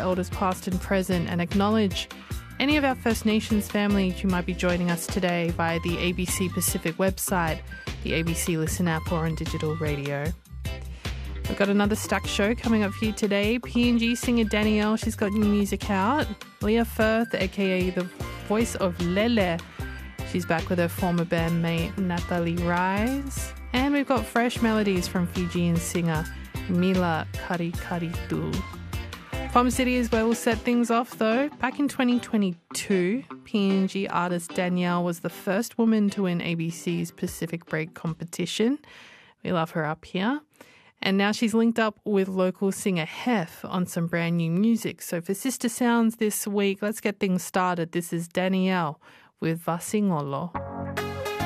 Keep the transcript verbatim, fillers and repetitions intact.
elders past and present and acknowledge any of our First Nations families who might be joining us today via the A B C Pacific website, the A B C Listen app or on digital radio. We've got another stacked show coming up for you today. P N G singer Danielle, she's got new music out. Leah Firth, aka the voice of Lele, she's back with her former bandmate Natalie Rise. And we've got fresh melodies from Fijian singer Mila Karikaritu. Palm City is where we'll set things off though. Back in twenty twenty-two, P N G artist Danielle was the first woman to win A B C's Pacific Break competition. We love her up here. And now she's linked up with local singer Hef on some brand new music. So for Sister Sounds this week, let's get things started. This is Danielle with Vasingolo.